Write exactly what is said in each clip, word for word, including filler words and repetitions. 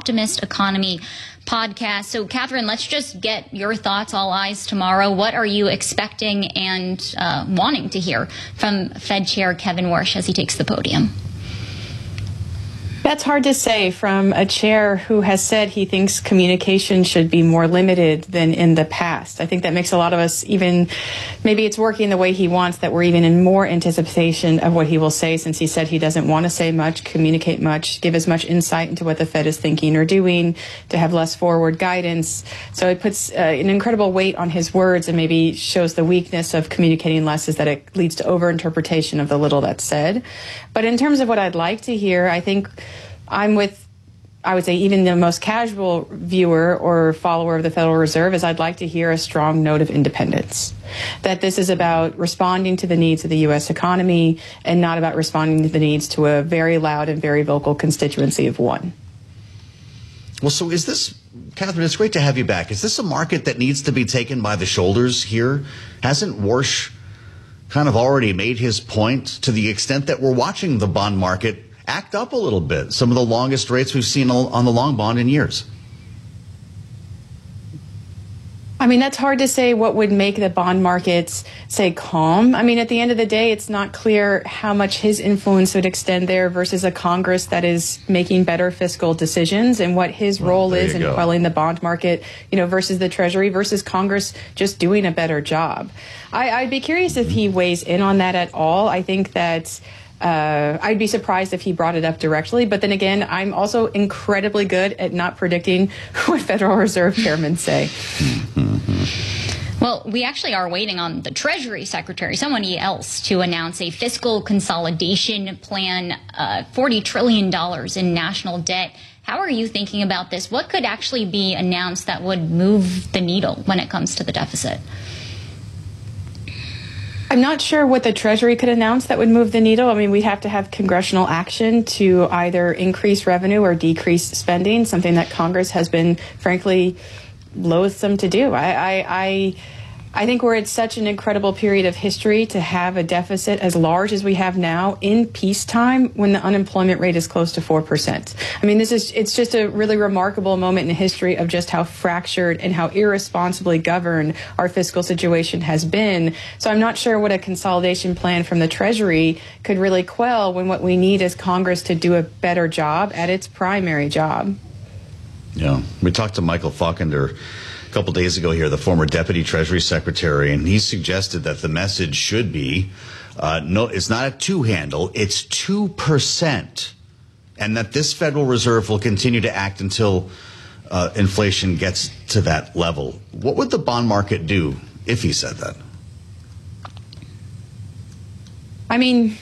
Optimist Economy podcast. So, Catherine, let's just get your thoughts, all eyes tomorrow. What are you expecting and uh, wanting to hear from Fed Chair Kevin Warsh as he takes the podium? That's hard to say from a chair who has said he thinks communication should be more limited than in the past. I think that makes a lot of us even, maybe it's working the way he wants, that we're even in more anticipation of what he will say, since he said he doesn't want to say much, communicate much, give as much insight into what the Fed is thinking or doing, to have less forward guidance. So it puts uh, an incredible weight on his words, and maybe shows the weakness of communicating less is that it leads to overinterpretation of the little that's said. But in terms of what I'd like to hear, I think I'm with, I would say, even the most casual viewer or follower of the Federal Reserve, is I'd like to hear a strong note of independence. That this is about responding to the needs of the U S economy and not about responding to the needs to a very loud and very vocal constituency of one. Well, so is this, Catherine, it's great to have you back. Is this a market that needs to be taken by the shoulders here? Hasn't Warsh kind of already made his point, to the extent that we're watching the bond market act up a little bit? Some of the longest rates we've seen on the long bond in years. I mean, that's hard to say what would make the bond markets, say, calm. I mean, at the end of the day, it's not clear how much his influence would extend there versus a Congress that is making better fiscal decisions, and what his well, role is in go. quelling the bond market, you know, versus the Treasury, versus Congress just doing a better job. I, I'd be curious if he weighs in on that at all. I think that Uh, I'd be surprised if he brought it up directly. But then again, I'm also incredibly good at not predicting what Federal Reserve chairmen say. Well, we actually are waiting on the Treasury Secretary, somebody else, to announce a fiscal consolidation plan, uh, forty trillion dollars in national debt. How are you thinking about this? What could actually be announced that would move the needle when it comes to the deficit? I'm not sure what the Treasury could announce that would move the needle. I mean, we'd have to have congressional action to either increase revenue or decrease spending, something that Congress has been, frankly, loathsome to do. I, I, I, I think we're at such an incredible period of history to have a deficit as large as we have now in peacetime, when the unemployment rate is close to four percent. I mean, this is, it's just a really remarkable moment in history of just how fractured and how irresponsibly governed our fiscal situation has been. So I'm not sure what a consolidation plan from the Treasury could really quell, when what we need is Congress to do a better job at its primary job. Yeah, we talked to Michael Faulkner a couple days ago here, the former Deputy Treasury Secretary, and he suggested that the message should be, uh, no, it's not a two-handle, it's two percent, and that this Federal Reserve will continue to act until uh, inflation gets to that level. What would the bond market do if he said that? I mean,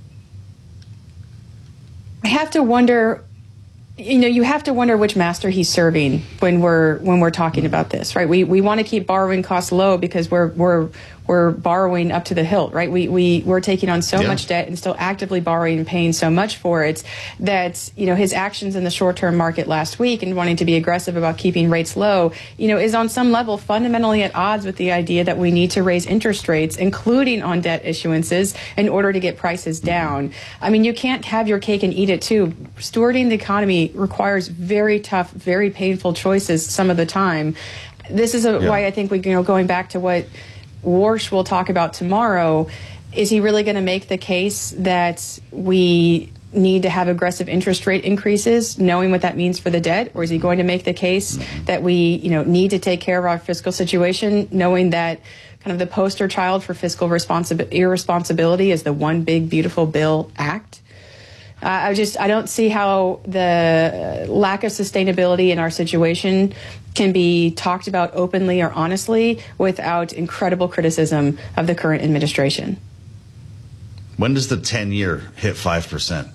I have to wonder, you know, you have to wonder which master he's serving when we're when we're talking about this, right? We we want to keep borrowing costs low because we're we're we're borrowing up to the hilt, right? We we we're taking on so yeah. much debt and still actively borrowing and paying so much for it that, you know, his actions in the short-term market last week and wanting to be aggressive about keeping rates low, you know, is on some level fundamentally at odds with the idea that we need to raise interest rates, including on debt issuances, in order to get prices down. I mean, you can't have your cake and eat it too. Stewarding the economy requires very tough, very painful choices some of the time. This is a, yeah. why I think we, you know, going back to what Warsh will talk about tomorrow, is he really going to make the case that we need to have aggressive interest rate increases, knowing what that means for the debt? Or is he going to make the case that we, you know, need to take care of our fiscal situation, knowing that kind of the poster child for fiscal responsi- irresponsibility is the One Big Beautiful Bill Act? Uh, I just, I don't see how the lack of sustainability in our situation can be talked about openly or honestly without incredible criticism of the current administration. When does the ten-year hit five percent?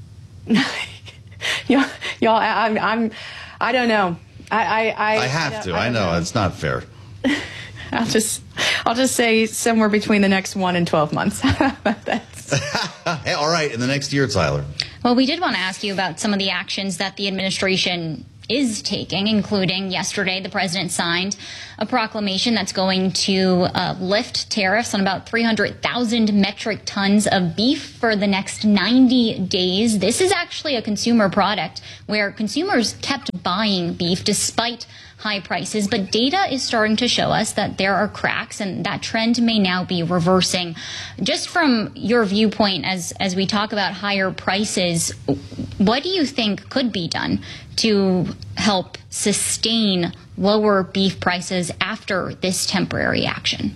y'all, y'all, I, I'm, I'm, I don't know. I, I, I, I have I to. I, I know. know It's not fair. I'll just, I'll just say somewhere between the next one and twelve months. That's Hey, all right, in the next year, Tyler. Well, we did want to ask you about some of the actions that the administration is taking, including yesterday the president signed a proclamation that's going to uh, lift tariffs on about three hundred thousand metric tons of beef for the next ninety days. This is actually a consumer product where consumers kept buying beef despite high prices. But data is starting to show us that there are cracks, and that trend may now be reversing. Just from your viewpoint, as as we talk about higher prices, what do you think could be done to help sustain lower beef prices after this temporary action?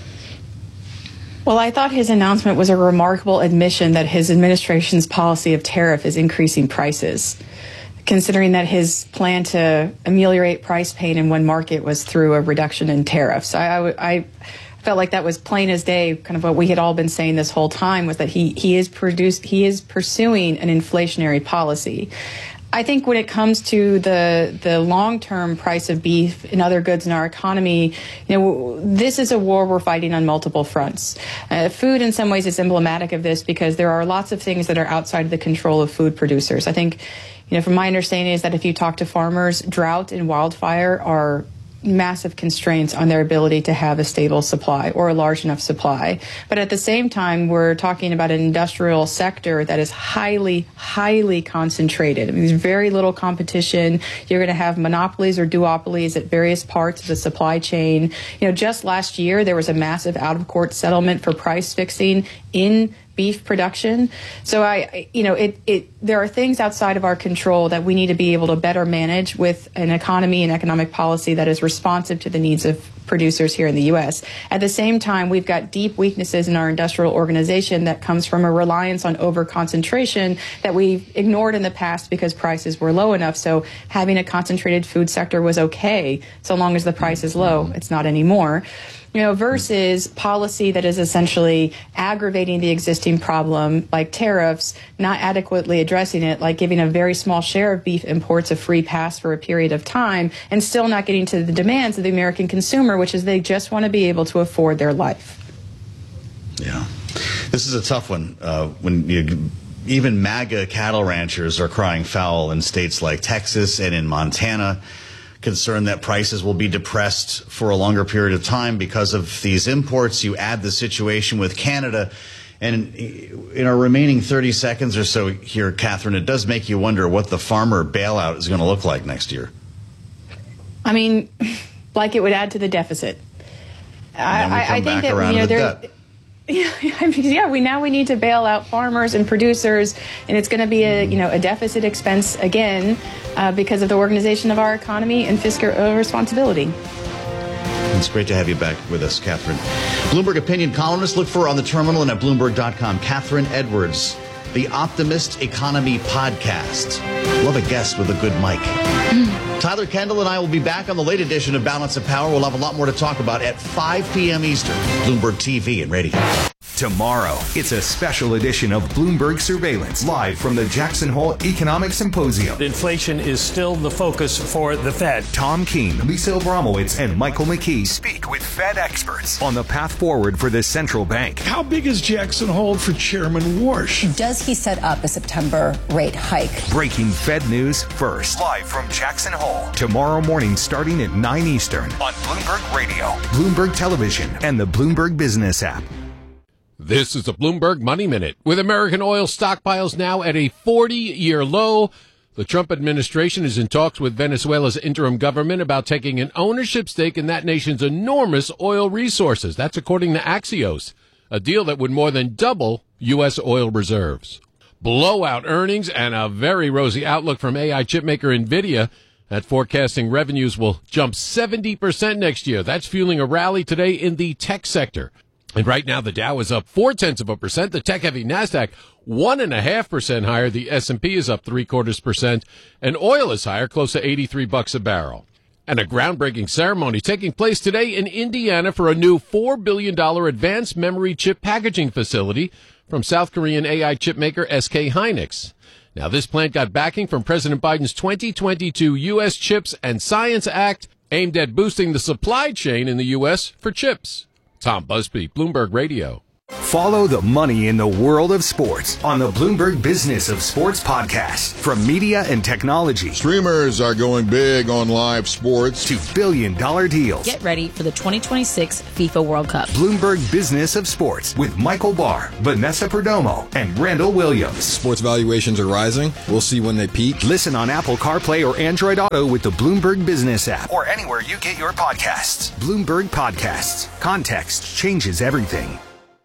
Well, I thought his announcement was a remarkable admission that his administration's policy of tariff is increasing prices, considering that his plan to ameliorate price pain in one market was through a reduction in tariffs. I, I, I felt like that was plain as day. Kind of what we had all been saying this whole time was that he he is produced he is pursuing an inflationary policy. I think when it comes to the the long-term price of beef and other goods in our economy, you know, this is a war we're fighting on multiple fronts. Uh, food, in some ways, is emblematic of this because there are lots of things that are outside of the control of food producers. I think, you know, from my understanding is that if you talk to farmers, drought and wildfire are massive constraints on their ability to have a stable supply or a large enough supply. But at the same time, we're talking about an industrial sector that is highly, highly concentrated. I mean, there's very little competition. You're going to have monopolies or duopolies at various parts of the supply chain. You know, just last year, there was a massive out-of-court settlement for price fixing in beef production. So I, you know, it, it, there are things outside of our control that we need to be able to better manage with an economy and economic policy that is responsive to the needs of producers here in the U S. At the same time, we've got deep weaknesses in our industrial organization that comes from a reliance on over-concentration that we've ignored in the past because prices were low enough. So having a concentrated food sector was okay so long as the price is low. It's not anymore. You know, versus policy that is essentially aggravating the existing problem, like tariffs, not adequately addressing it, like giving a very small share of beef imports a free pass for a period of time, and still not getting to the demands of the American consumer, which is they just want to be able to afford their life. Yeah. This is a tough one. Uh, when you, even MAGA cattle ranchers are crying foul in states like Texas and in Montana, concerned that prices will be depressed for a longer period of time because of these imports. You add the situation with Canada, and in our remaining thirty seconds or so here, Catherine, it does make you wonder what the farmer bailout is going to look like next year. I mean, like it would add to the deficit. I, I think that, you know, there. Yeah, I mean, yeah, we now we need to bail out farmers and producers, and it's going to be a you know a deficit expense again uh, because of the organization of our economy and fiscal uh, responsibility. It's great to have you back with us, Catherine. Bloomberg opinion columnist. Look for her on the terminal and at Bloomberg dot com. Catherine Edwards, the Optimist Economy Podcast. Love a guest with a good mic. Tyler Kendall and I will be back on the late edition of Balance of Power. We'll have a lot more to talk about at five p.m. Eastern, Bloomberg T V and radio. Tomorrow, it's a special edition of Bloomberg Surveillance, live from the Jackson Hole Economic Symposium. Inflation is still the focus for the Fed. Tom Keene, Lisa Abramowitz, and Michael McKee speak with Fed experts on the path forward for the central bank. How big is Jackson Hole for Chairman Warsh? Does he set up a September rate hike? Breaking Fed news first, live from Jackson Hole. Tomorrow morning starting at nine Eastern on Bloomberg Radio, Bloomberg Television, and the Bloomberg Business app. This is the Bloomberg Money Minute. With American oil stockpiles now at a forty-year low, the Trump administration is in talks with Venezuela's interim government about taking an ownership stake in that nation's enormous oil resources. That's according to Axios, a deal that would more than double U S oil reserves. Blowout earnings and a very rosy outlook from A I chipmaker NVIDIA at forecasting revenues will jump seventy percent next year. That's fueling a rally today in the tech sector. And right now, the Dow is up four-tenths of a percent. The tech-heavy NASDAQ, one and a half percent higher. The S and P is up three-quarters percent. And oil is higher, close to eighty-three bucks a barrel. And a groundbreaking ceremony taking place today in Indiana for a new four billion dollars advanced memory chip packaging facility from South Korean A I chipmaker S K Hynix. Now, this plant got backing from President Biden's twenty twenty-two U S Chips and Science Act aimed at boosting the supply chain in the U S for chips. Tom Busby, Bloomberg Radio. Follow the money in the world of sports on the Bloomberg Business of Sports podcast. From media and technology. Streamers are going big on live sports. To billion dollar deals. Get ready for the twenty twenty-six FIFA World Cup. Bloomberg Business of Sports with Michael Barr, Vanessa Perdomo, and Randall Williams. Sports valuations are rising. We'll see when they peak. Listen on Apple CarPlay or Android Auto with the Bloomberg Business app. Or anywhere you get your podcasts. Bloomberg Podcasts. Context changes everything.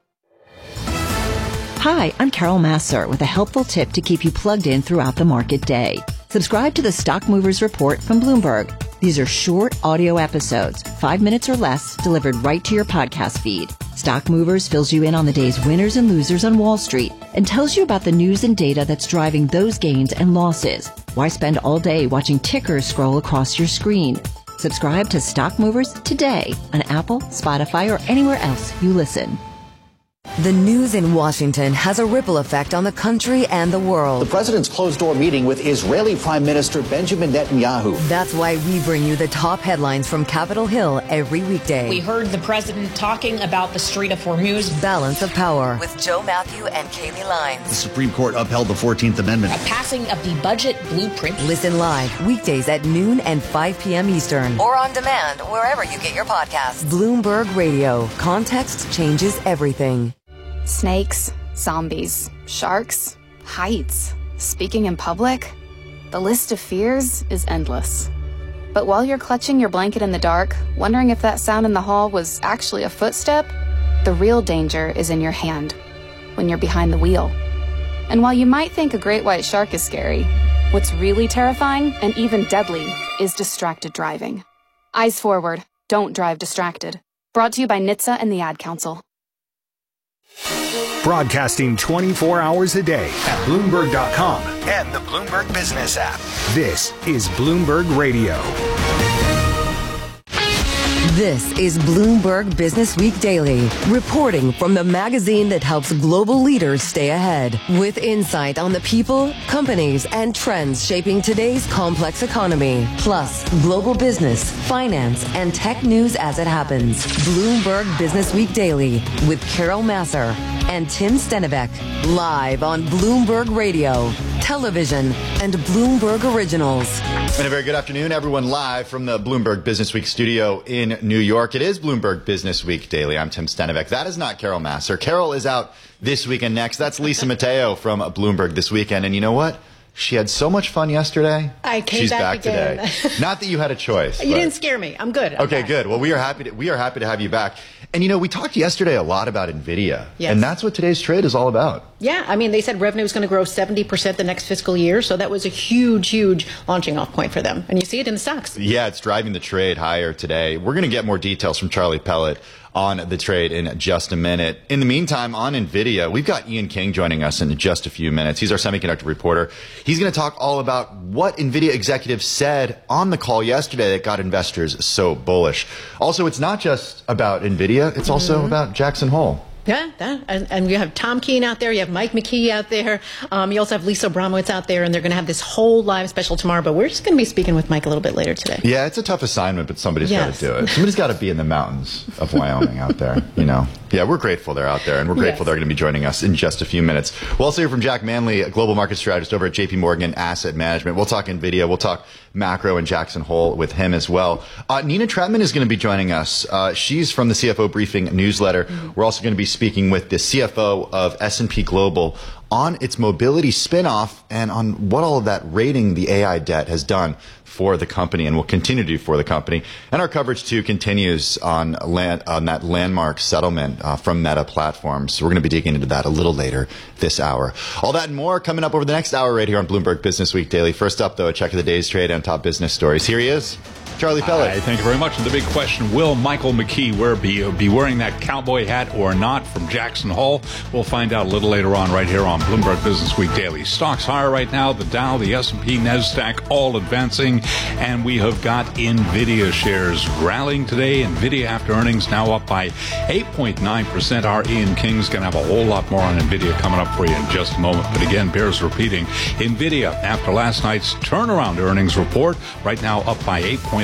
Hi, I'm Carol Massar with a helpful tip to keep you plugged in throughout the market day. Subscribe to the Stock Movers Report from Bloomberg. These are short audio episodes, five minutes or less, delivered right to your podcast feed. Stock Movers fills you in on the day's winners and losers on Wall Street and tells you about the news and data that's driving those gains and losses. Why spend all day watching tickers scroll across your screen? Subscribe to Stock Movers today on Apple, Spotify, or anywhere else you listen. The news in Washington has a ripple effect on the country and the world. The president's closed-door meeting with Israeli Prime Minister Benjamin Netanyahu. That's why we bring you the top headlines from Capitol Hill every weekday. We heard the president talking about the Strait of Hormuz. Balance of Power with Joe Matthew and Kaylee Lines. The Supreme Court upheld the fourteenth Amendment. A passing of the budget blueprint. Listen live weekdays at noon and five p.m. Eastern. Or on demand wherever you get your podcasts. Bloomberg Radio. Context changes everything. Snakes, zombies, sharks, heights, speaking in public. The list of fears is endless. But while you're clutching your blanket in the dark, wondering if that sound in the hall was actually a footstep, the real danger is in your hand, when you're behind the wheel. And while you might think a great white shark is scary, what's really terrifying and even deadly is distracted driving. Eyes forward, don't drive distracted. Brought to you by N H T S A and the Ad Council. Broadcasting twenty-four hours a day at Bloomberg dot com and the Bloomberg Business app. This is Bloomberg Radio. This is Bloomberg Business Week Daily, reporting from the magazine that helps global leaders stay ahead, with insight on the people, companies, and trends shaping today's complex economy, plus global business, finance, and tech news as it happens. Bloomberg Business Week Daily with Carol Massar and Tim Stenivek, live on Bloomberg Radio, television, and Bloomberg Originals. And a very good afternoon, everyone, live from the Bloomberg Business Week studio in New York. It is Bloomberg Business Week Daily. I'm Tim Stenivek. That is not Carol Massar. Carol is out this weekend next. That's Lisa Mateo from Bloomberg this weekend. And you know what? She had so much fun yesterday. I came She's back, back again. today. Not that you had a choice. You but... didn't scare me. I'm good. I'm okay, back. good. Well, we are happy to, we are happy to have you back. And you know, we talked yesterday a lot about NVIDIA. Yes. And that's what today's trade is all about. Yeah, I mean, they said revenue was going to grow seventy percent the next fiscal year, so that was a huge, huge launching off point for them. And you see it in the stocks. Yeah, it's driving the trade higher today. We're going to get more details from Charlie Pellet on the trade in just a minute. In the meantime, on NVIDIA, we've got Ian King joining us in just a few minutes. He's our semiconductor reporter. He's going to talk all about what NVIDIA executives said on the call yesterday that got investors so bullish. Also, it's not just about NVIDIA, it's also mm-hmm. about Jackson Hole. Yeah, that, and, and you have Tom Keene out there, you have Mike McKee out there, um, you also have Lisa Abramowitz out there, and they're going to have this whole live special tomorrow, but we're just going to be speaking with Mike a little bit later today. Yeah, it's a tough assignment, but somebody's yes. got to do it. Somebody's got to be in the mountains of Wyoming out there, you know. Yeah, we're grateful they're out there, and we're grateful yes. they're going to be joining us in just a few minutes. We'll also hear from Jack Manley, a global market strategist over at J P Morgan Asset Management. We'll talk NVIDIA, we'll talk macro and Jackson Hole with him as well. Uh, Nina Tretman is going to be joining us. Uh, she's from the C F O Briefing newsletter. Mm-hmm. We're also going to be speaking with the C F O of S and P Global on its mobility spinoff and on what all of that rating the A I debt has done for the company and will continue to do for the company. And our coverage, too, continues on, land, on that landmark settlement uh, from Meta Platforms. So we're going to be digging into that a little later this hour. All that and more coming up over the next hour right here on Bloomberg Business Week Daily. First up, though, a check of the day's trade and top business stories. Here he is. Charlie Pellet. Hi, thank you very much. And the big question, will Michael McKee wear, be, be wearing that cowboy hat or not from Jackson Hole? We'll find out a little later on right here on Bloomberg Business Week Daily. Stocks higher right now. The Dow, the S and P, NASDAQ all advancing. And we have got NVIDIA shares rallying today. NVIDIA after earnings now up by eight point nine percent. Our Ian King's going to have a whole lot more on NVIDIA coming up for you in just a moment. But again, bears repeating. NVIDIA after last night's turnaround earnings report right now up by eight point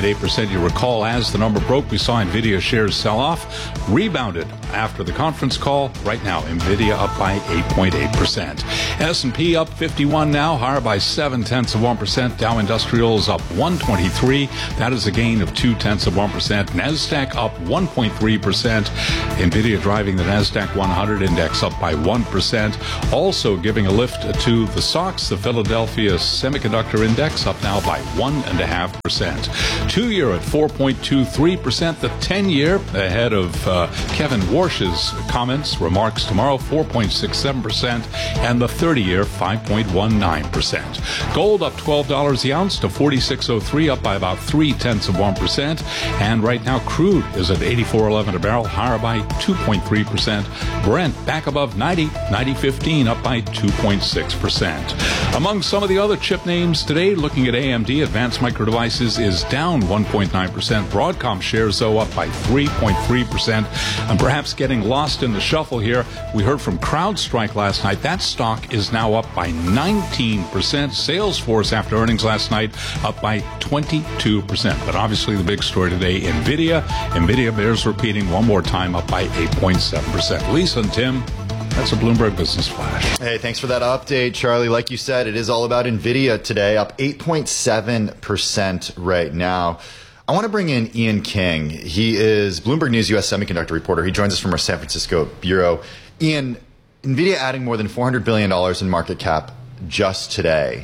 point eight percent. You recall, as the number broke, we saw NVIDIA shares sell off, rebounded after the conference call. Right now, NVIDIA up by eight point eight percent. S and P up fifty-one now, higher by seven tenths of one percent. Dow Industrials up one twenty-three. That is a gain of two tenths of one percent. NASDAQ up one point three percent. NVIDIA driving the NASDAQ one hundred index up by one percent. Also giving a lift to the S O X, the Philadelphia Semiconductor Index up now by one point five percent. Two-year at four point two three percent. The ten-year ahead of uh, Kevin Warsh's comments, remarks tomorrow, four point six seven percent. And the thirty-year, five point one nine percent. Gold up twelve dollars the ounce to forty-six oh three, up by about three tenths of one percent. And right now, crude is at eighty-four eleven a barrel, higher by two point three percent. Brent back above ninety, ninety fifteen, up by two point six percent. Among some of the other chip names today, looking at A M D, Advanced Micro Devices is down one point nine percent. Broadcom shares, though, up by three point three percent. And perhaps getting lost in the shuffle here, we heard from CrowdStrike last night. That stock is now up by nineteen percent. Salesforce, after earnings last night, up by twenty-two percent. But obviously the big story today, NVIDIA. NVIDIA bears repeating one more time, up by eight point seven percent. Lisa and Tim, that's a Bloomberg Business Flash. Hey, thanks for that update, Charlie. Like you said, it is all about NVIDIA today, up eight point seven percent right now. I want to bring in Ian King. He is Bloomberg News U S semiconductor reporter. He joins us from our San Francisco bureau. Ian, NVIDIA adding more than four hundred billion dollars in market cap just today.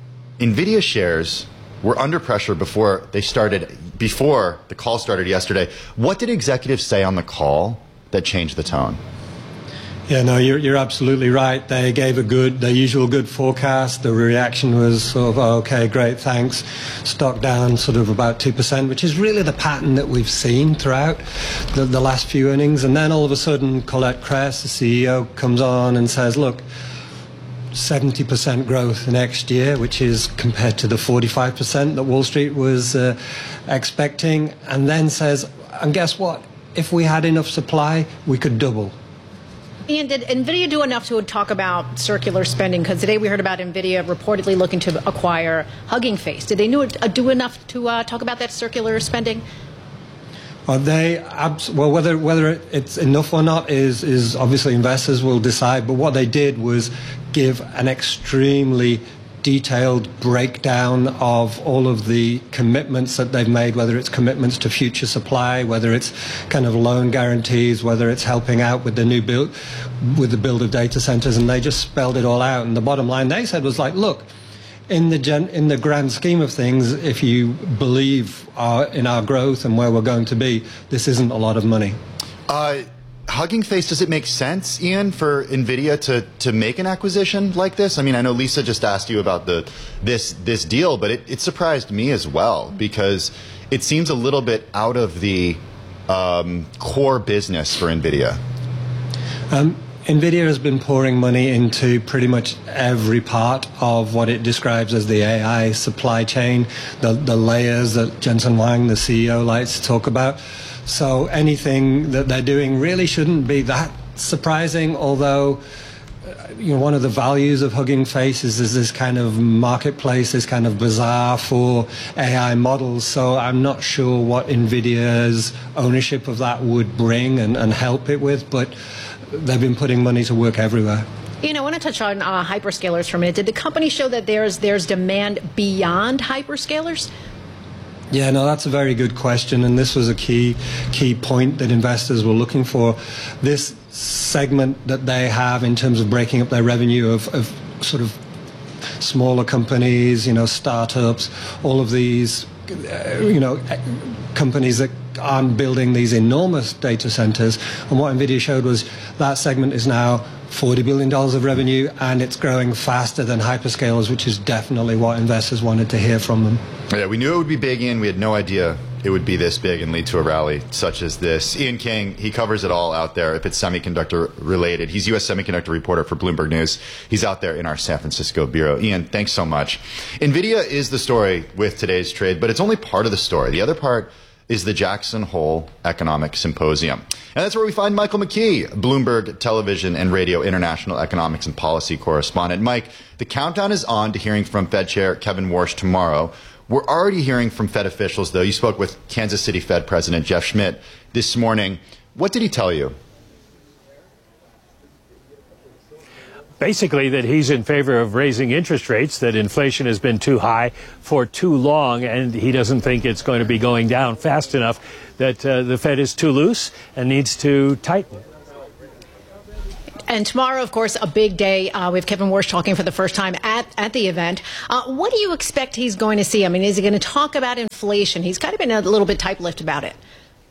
NVIDIA shares were under pressure before they started, before the call started yesterday. What did executives say on the call that changed the tone? Yeah, no, you're, you're absolutely right. They gave a good, their usual good forecast. The reaction was sort of, oh, okay, great, thanks. Stock down sort of about two percent, which is really the pattern that we've seen throughout the, the last few earnings. And then all of a sudden, Colette Kress, the C E O, comes on and says, look, seventy percent growth next year, which is compared to the forty-five percent that Wall Street was uh, expecting. And then says, and guess what? If we had enough supply, we could double. Ian, did NVIDIA do enough to talk about circular spending? Because today we heard about NVIDIA reportedly looking to acquire Hugging Face. Did they do enough to uh, talk about that circular spending? Well, they well whether whether it's enough or not is is obviously investors will decide. But what they did was give an extremely detailed breakdown of all of the commitments that they've made, whether it's commitments to future supply, whether it's kind of loan guarantees, whether it's helping out with the new build, with the build of data centers, and they just spelled it all out. And the bottom line they said was like, look, in the gen, in the grand scheme of things, if you believe our, in our growth and where we're going to be, this isn't a lot of money. Uh, Hugging Face, does it make sense, Ian, for NVIDIA to, to make an acquisition like this? I mean, I know Lisa just asked you about the this this deal, but it, it surprised me as well because it seems a little bit out of the um, core business for NVIDIA. Um, NVIDIA has been pouring money into pretty much every part of what it describes as the A I supply chain, the, the layers that Jensen Huang, the C E O, likes to talk about. So anything that they're doing really shouldn't be that surprising, although you know, one of the values of Hugging Face is, is this kind of marketplace, this kind of bazaar for A I models. So I'm not sure what NVIDIA's ownership of that would bring and, and help it with, but they've been putting money to work everywhere. You know, I want to touch on uh, hyperscalers for a minute. Did the company show that there's there's demand beyond hyperscalers? Yeah, no, that's a very good question, and this was a key key point that investors were looking for. This segment that they have in terms of breaking up their revenue of, of sort of smaller companies, you know, startups, all of these, uh, you know, companies that aren't building these enormous data centers. And what NVIDIA showed was that segment is now forty billion dollars of revenue, and it's growing faster than hyperscalers, which is definitely what investors wanted to hear from them. Yeah, we knew it would be big, Ian. We had no idea it would be this big and lead to a rally such as this. Ian King, he covers it all out there if it's semiconductor related. He's U S semiconductor reporter for Bloomberg News. He's out there in our San Francisco bureau. Ian, thanks so much. NVIDIA is the story with today's trade, but it's only part of the story. The other part is the Jackson Hole Economic Symposium. And that's where we find Michael McKee, Bloomberg Television and Radio International Economics and Policy Correspondent. Mike, the countdown is on to hearing from Fed Chair Kevin Warsh tomorrow. We're already hearing from Fed officials, though. You spoke with Kansas City Fed President Jeff Schmidt this morning. What did he tell you? Basically that he's in favor of raising interest rates, that inflation has been too high for too long, and he doesn't think it's going to be going down fast enough, that uh, the Fed is too loose and needs to tighten. And tomorrow, of course, a big day. Uh, we have Kevin Warsh talking for the first time at, at the event. Uh, what do you expect he's going to see? I mean, is he going to talk about inflation? He's kind of been a little bit tight-lipped about it.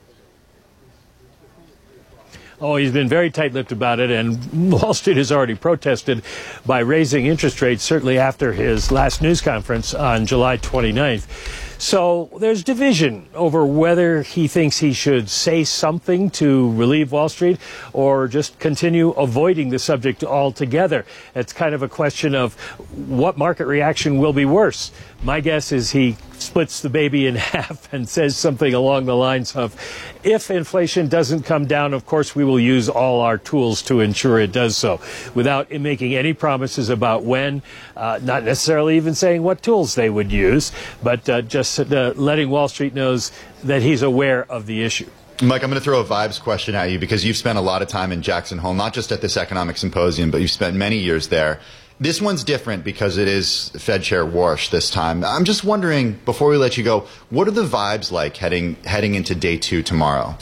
Oh, he's been very tight-lipped about it, and Wall Street has already protested by raising interest rates, certainly after his last news conference on July twenty-ninth. So there's division over whether he thinks he should say something to relieve Wall Street or just continue avoiding the subject altogether. It's kind of a question of what market reaction will be worse. My guess is he splits the baby in half and says something along the lines of, if inflation doesn't come down, of course, we will use all our tools to ensure it does so, without making any promises about when, uh, not necessarily even saying what tools they would use, but uh, just uh, letting Wall Street knows that he's aware of the issue. Mike, I'm going to throw a vibes question at you because you've spent a lot of time in Jackson Hole, not just at this economic symposium, but you've spent many years there. This one's different because it is Fed Chair Warsh this time. I'm just wondering, before we let you go, what are the vibes like heading heading into day two tomorrow?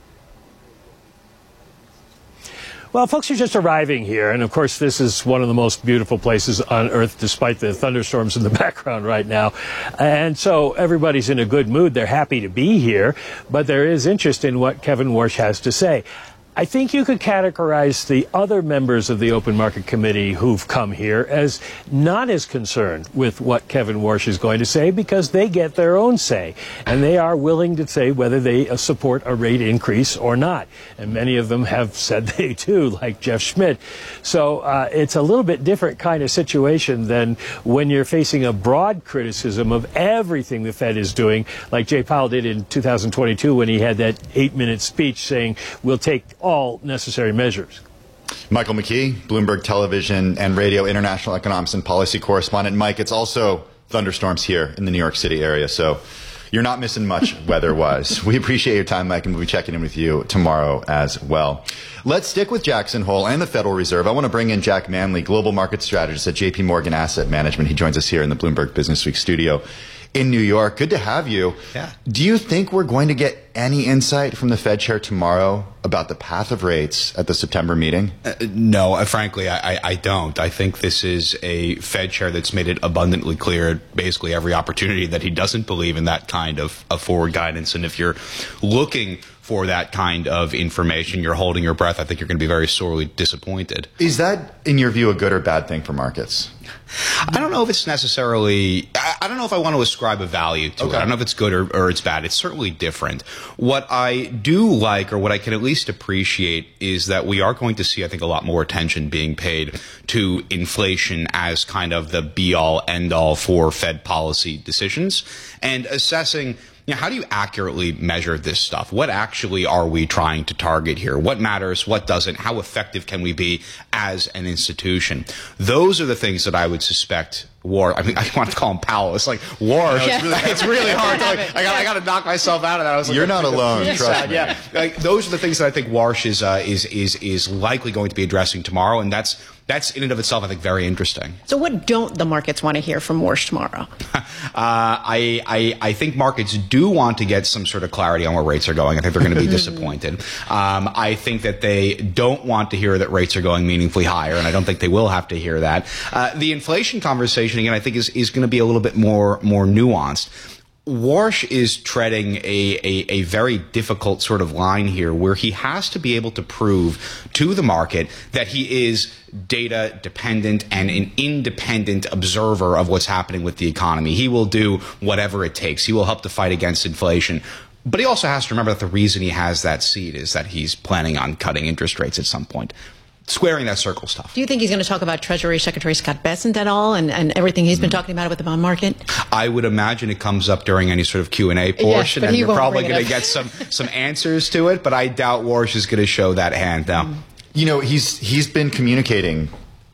Well, folks are just arriving here, and of course this is one of the most beautiful places on earth, despite the thunderstorms in the background right now. And so everybody's in a good mood. They're happy to be here, but there is interest in what Kevin Warsh has to say. I think you could categorize the other members of the Open Market Committee who've come here as not as concerned with what Kevin Warsh is going to say, because they get their own say, and they are willing to say whether they uh, support a rate increase or not. And many of them have said they do, like Jeff Schmidt. So uh, it's a little bit different kind of situation than when you're facing a broad criticism of everything the Fed is doing, like Jay Powell did in two thousand twenty-two when he had that eight-minute speech saying, we'll take all necessary measures. Michael McKee, Bloomberg Television and Radio International Economics and Policy Correspondent. Mike, it's also thunderstorms here in the New York City area, so you're not missing much weather-wise. We appreciate your time, Mike, and we'll be checking in with you tomorrow as well. Let's stick with Jackson Hole and the Federal Reserve. I want to bring in Jack Manley, Global Market Strategist at J P Morgan Asset Management. He joins us here in the Bloomberg Business Week studio in New York. Good to have you. Yeah. Do you think we're going to get any insight from the Fed chair tomorrow about the path of rates at the September meeting? Uh, no, uh, frankly, I, I don't. I think this is a Fed chair that's made it abundantly clear at basically every opportunity that he doesn't believe in that kind of, of forward guidance. And if you're looking for that kind of information, you're holding your breath, I think you're going to be very sorely disappointed. Is that, in your view, a good or bad thing for markets? I don't know if it's necessarily, I, I don't know if I want to ascribe a value to Okay. it. I don't know if it's good or, or it's bad. It's certainly different. What I do like, or what I can at least appreciate, is that we are going to see, I think, a lot more attention being paid to inflation as kind of the be-all, end-all for Fed policy decisions, and assessing, you know, how do you accurately measure this stuff? What actually are we trying to target here? What matters? What doesn't? How effective can we be as an institution? Those are the things that I would suspect War. I mean, I want to call him Powell. It's like War. Yeah. It's, really, it's really hard. To, like, I got. I got to knock myself out of that. I was like, You're not alone. Trust sad. me. Yeah. Like, those are the things that I think Warsh is uh, is is is likely going to be addressing tomorrow, and that's that's in and of itself, I think, very interesting. So what don't the markets want to hear from Warsh tomorrow? uh, I, I I think markets do want to get some sort of clarity on where rates are going. I think they're going to be disappointed. Um, I think that they don't want to hear that rates are going meaningfully higher, and I don't think they will have to hear that. Uh, the inflation conversation, again, I think is, is going to be a little bit more more nuanced. Warsh is treading a, a, a very difficult sort of line here where he has to be able to prove to the market that he is data dependent and an independent observer of what's happening with the economy. He will do whatever it takes. He will help to fight against inflation. But he also has to remember that the reason he has that seat is that he's planning on cutting interest rates at some point. Squaring that circle stuff. Do you think he's going to talk about Treasury Secretary Scott Bessent at all and, and everything he's been talking about with the bond market? I would imagine it comes up during any sort of Q and A portion, yes, and you're probably going to get some, some answers to it, but I doubt Warsh is going to show that hand now. You know, he's he's been communicating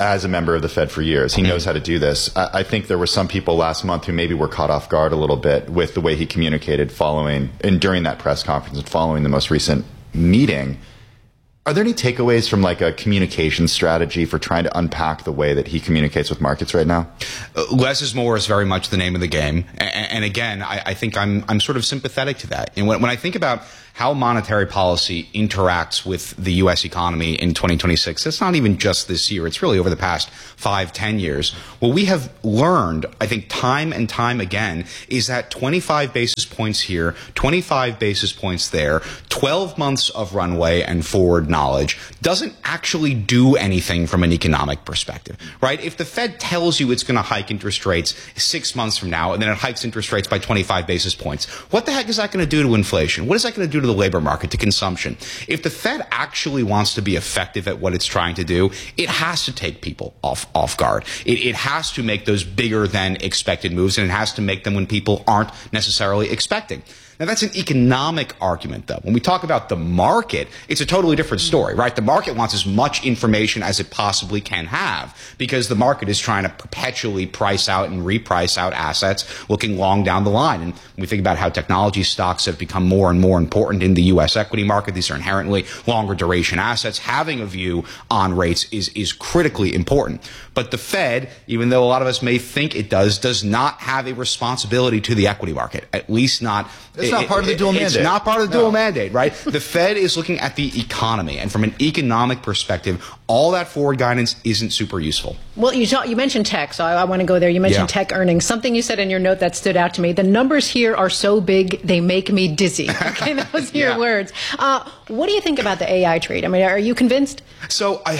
as a member of the Fed for years. He knows how to do this. I, I think there were some people last month who maybe were caught off guard a little bit with the way he communicated following and during that press conference and following the most recent meeting. Are there any takeaways from like a communication strategy for trying to unpack the way that he communicates with markets right now? Uh, less is more is very much the name of the game. And, and again, I, I think I'm, I'm sort of sympathetic to that. And when, when I think about how monetary policy interacts with the U S economy in twenty twenty-six, it's not even just this year. It's really over the past five, ten years. What we have learned, I think, time and time again, is that twenty-five basis points here, twenty-five basis points there, twelve months of runway and forward knowledge doesn't actually do anything from an economic perspective, right? If the Fed tells you it's going to hike interest rates six months from now and then it hikes interest rates by twenty-five basis points, what the heck is that going to do to inflation? What is that going to do to the labor market, to consumption? If the Fed actually wants to be effective at what it's trying to do, it has to take people off off guard. It, it has to make those bigger than expected moves, and it has to make them when people aren't necessarily expecting. Now, that's an economic argument, though. When we talk about the market, it's a totally different story, right? The market wants as much information as it possibly can have because the market is trying to perpetually price out and reprice out assets looking long down the line. And when we think about how technology stocks have become more and more important in the U S equity market, these are inherently longer duration assets. Having a view on rates is, is critically important. But the Fed, even though a lot of us may think it does, does not have a responsibility to the equity market, at least not. It's not part of the dual mandate. It's not part of the dual mandate, right? The Fed is looking at the economy, and from an economic perspective, all that forward guidance isn't super useful. Well, you talk, you mentioned tech, so I, I want to go there. You mentioned Yeah. tech earnings. Something you said in your note that stood out to me. The numbers here are so big, they make me dizzy. Okay, those are your Yeah. words. Uh, what do you think about the A I trade? I mean, are you convinced? So I...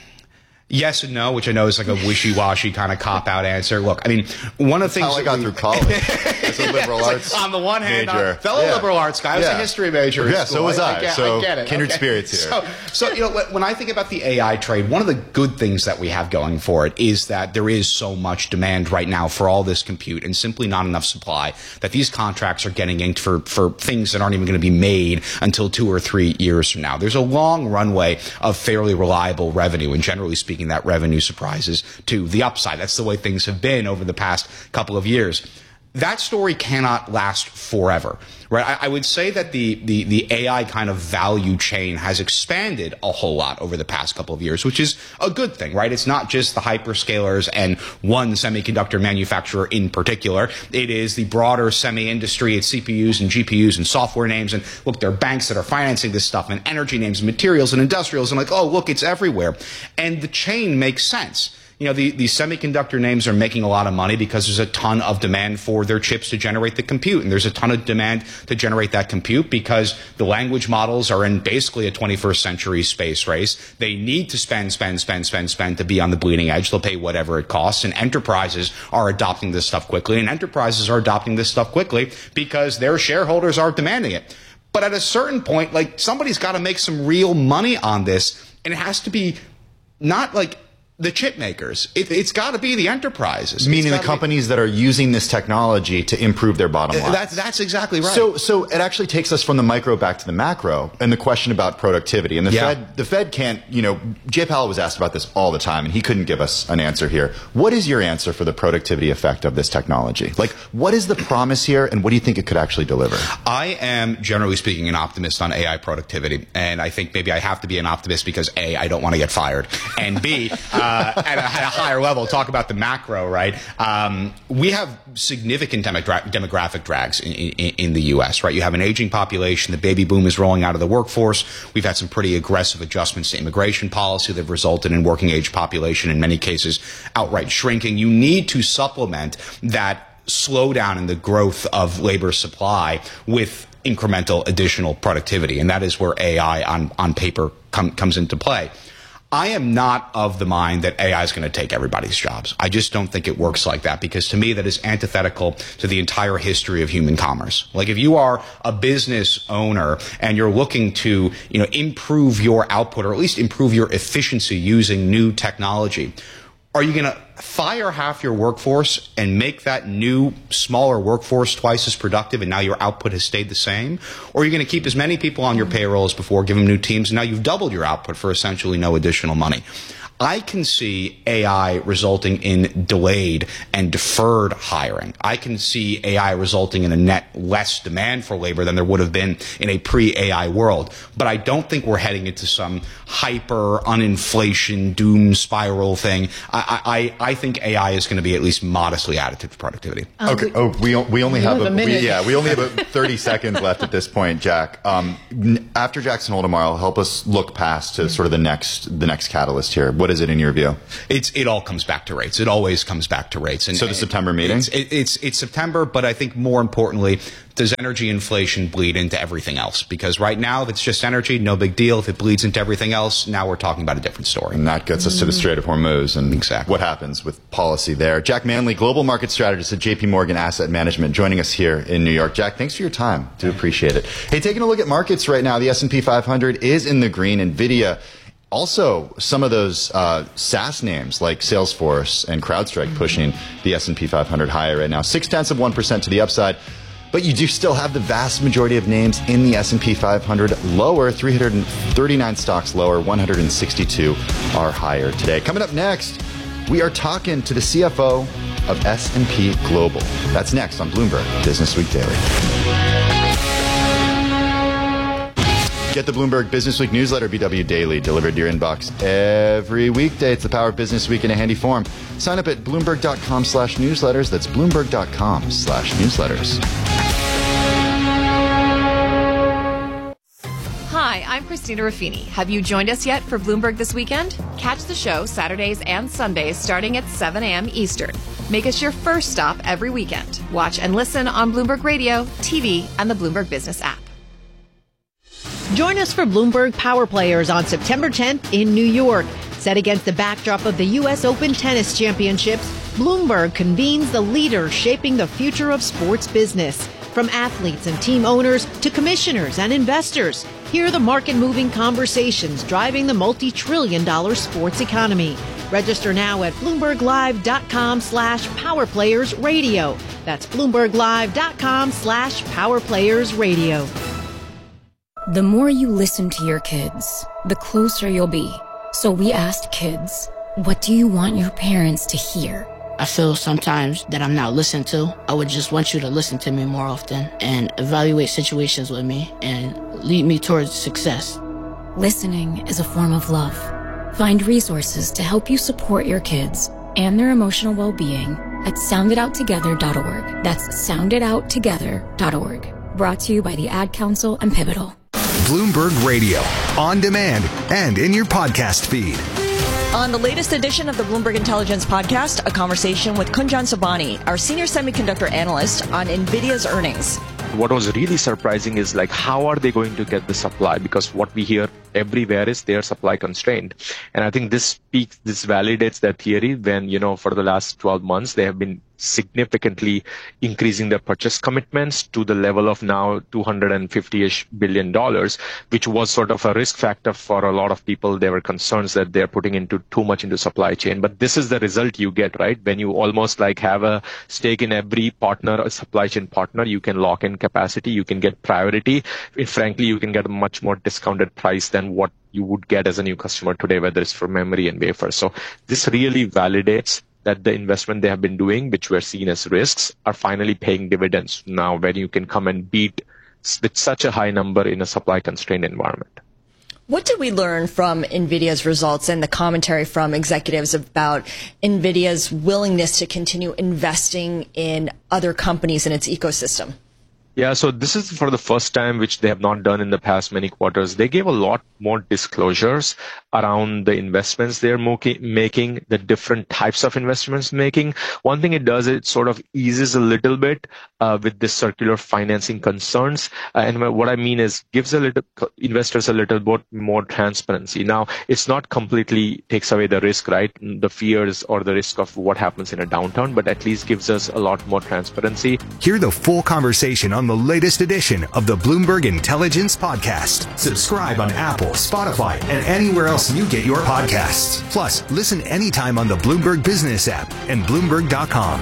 Yes and no, which I know is like a wishy-washy kind of cop-out answer. Look, I mean, one of the things... How I got through college as a liberal It's like, arts on the one hand, major. I'm a fellow Yeah. liberal arts guy. I was Yeah. a history major. in Yeah, school. so was I. I, get, So I get it. kindred Okay. spirits here. So, so, you know, when I think about the A I trade, one of the good things that we have going for it is that there is so much demand right now for all this compute and simply not enough supply that these contracts are getting inked for, for things that aren't even going to be made until two or three years from now. There's a long runway of fairly reliable revenue, and generally speaking, that revenue surprises to the upside. That's the way things have been over the past couple of years. That story cannot last forever, right? I, I would say that the, the, the A I kind of value chain has expanded a whole lot over the past couple of years, which is a good thing, right? It's not just the hyperscalers and one semiconductor manufacturer in particular. It is the broader semi-industry. It's C P Us and G P Us and software names. And look, there are banks that are financing this stuff, and energy names and materials and industrials. And like, oh, look, it's everywhere. And the chain makes sense. You know, the, the semiconductor names are making a lot of money because there's a ton of demand for their chips to generate the compute. And there's a ton of demand to generate that compute because the language models are in basically a twenty-first century space race. They need to spend, spend, spend, spend, spend to be on the bleeding edge. They'll pay whatever it costs. And enterprises are adopting this stuff quickly. And enterprises are adopting this stuff quickly because their shareholders are demanding it. But at a certain point, like, somebody's got to make some real money on this. And it has to be not like the chip makers. It, it's got to be the enterprises. Meaning the It's gotta companies that are using this technology to improve their bottom line. That's, that's exactly right. So, so it actually takes us from the micro back to the macro and the question about productivity. And the Yeah. Fed, the Fed can't, you know, Jay Powell was asked about this all the time and he couldn't give us an answer here. What is your answer for the productivity effect of this technology? Like, what is the promise here and what do you think it could actually deliver? I am, generally speaking, an optimist on A I productivity. And I think maybe I have to be an optimist because A, I don't want to get fired. And B, uh, at, a, at a higher level, talk about the macro, right? Um, we have significant demogra- demographic drags in, in, in the U S, right? You have an aging population. The baby boom is rolling out of the workforce. We've had some pretty aggressive adjustments to immigration policy that have resulted in working age population, in many cases, outright shrinking. You need to supplement that slowdown in the growth of labor supply with incremental additional productivity. And that is where A I on, on paper com- comes into play. I am not of the mind that A I is going to take everybody's jobs. I just don't think it works like that because to me that is antithetical to the entire history of human commerce. Like if you are a business owner and you're looking to, you know, improve your output or at least improve your efficiency using new technology, are you going to fire half your workforce and make that new, smaller workforce twice as productive and now your output has stayed the same? Or are you going to keep as many people on your payroll as before, give them new teams, and now you've doubled your output for essentially no additional money? I can see A I resulting in delayed and deferred hiring. I can see A I resulting in a net less demand for labor than there would have been in a pre-A I world. But I don't think we're heading into some hyper uninflation doom spiral thing. I, I, I think A I is going to be at least modestly additive to productivity. Um, okay. Oh, we we only have, have a, a minute. We, yeah, we only have about thirty seconds left at this point, Jack. Um, after Jackson Hole tomorrow, help us look past to sort of the next the next catalyst here. What is it in your view? It's it all comes back to rates. It always comes back to rates. And so the and September meeting. It's, it, it's it's September, but I think more importantly, does energy inflation bleed into everything else? Because right now, if it's just energy, no big deal. If it bleeds into everything else, now we're talking about a different story. And that gets us to the Strait of Hormuz and exactly what happens with policy there. Jack Manley, global market strategist at J P Morgan Asset Management, joining us here in New York. Jack, thanks for your time. Do appreciate it. Hey, taking a look at markets right now, the S and P five hundred is in the green. NVIDIA, also some of those uh, SaaS names like Salesforce and CrowdStrike pushing the S and P five hundred higher right now. Six tenths of one percent to the upside. But you do still have the vast majority of names in the S and P five hundred lower, three hundred thirty-nine stocks lower, one hundred sixty-two are higher today. Coming up next, we are talking to the C F O of S and P Global. That's next on Bloomberg Business Week Daily. Get the Bloomberg Business Week newsletter, B W Daily, delivered to your inbox every weekday. It's the power of Business Week in a handy form. Sign up at Bloomberg.com slash newsletters. That's Bloomberg.com slash newsletters. Hi, I'm Christina Ruffini. Have you joined us yet for Bloomberg This Weekend? Catch the show Saturdays and Sundays starting at seven a.m. Eastern. Make us your first stop every weekend. Watch and listen on Bloomberg Radio, T V, and the Bloomberg Business app. Join us for Bloomberg Power Players on September tenth in New York. Set against the backdrop of the U S Open Tennis Championships, Bloomberg convenes the leaders shaping the future of sports business. From athletes and team owners to commissioners and investors, hear the market-moving conversations driving the multi-trillion dollar sports economy. Register now at BloombergLive.com slash PowerPlayersRadio. That's BloombergLive.com slash PowerPlayersRadio. The more you listen to your kids, the closer you'll be. So we asked kids, what do you want your parents to hear? I feel sometimes that I'm not listened to. I would just want you to listen to me more often and evaluate situations with me and lead me towards success. Listening is a form of love. Find resources to help you support your kids and their emotional well-being at sound it out together dot org. That's sound it out together dot org. Brought to you by the Ad Council and Pivotal. Bloomberg Radio, on demand and in your podcast feed. On the latest edition of the Bloomberg Intelligence Podcast, a conversation with Kunjan Sobhani, our senior semiconductor analyst, on NVIDIA's earnings. What was really surprising is like, how are they going to get the supply? Because what we hear everywhere is they are supply constrained. And I think this speaks, this validates that theory when, you know, for the last twelve months, they have been significantly increasing their purchase commitments to the level of now two hundred fifty-ish billion dollars, which was sort of a risk factor for a lot of people. There were concerns that they're putting into too much into supply chain. But this is the result you get, right? When you almost like have a stake in every partner, a supply chain partner, you can lock in capacity, you can get priority. And frankly, you can get a much more discounted price than what you would get as a new customer today, whether it's for memory and wafer. So this really validates that the investment they have been doing, which were seen as risks, are finally paying dividends now when you can come and beat with such a high number in a supply constrained environment. What did we learn from NVIDIA's results and the commentary from executives about NVIDIA's willingness to continue investing in other companies in its ecosystem? Yeah, so this is for the first time, which they have not done in the past many quarters. They gave a lot more disclosures around the investments they're making, the different types of investments making. One thing it does, it sort of eases a little bit uh, with the circular financing concerns. Uh, and what I mean is gives a little investors a little bit more transparency. Now, it's not completely takes away the risk, right? The fears or the risk of what happens in a downturn, but at least gives us a lot more transparency. Hear the full conversation on the latest edition of the Bloomberg Intelligence Podcast. Subscribe on Apple, Spotify, and anywhere else you get your podcasts. Plus, listen anytime on the Bloomberg Business app and Bloomberg dot com.